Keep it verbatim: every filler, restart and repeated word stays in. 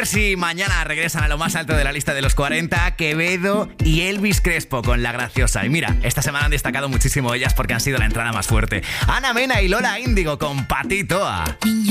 ver si mañana regresan a lo más alto de la lista de los cuarenta Quevedo y Elvis Crespo con La Graciosa. Y mira, esta semana han destacado muchísimo ellas porque han sido la entrada más fuerte. Ana Mena y Lola Índigo con Patitoa.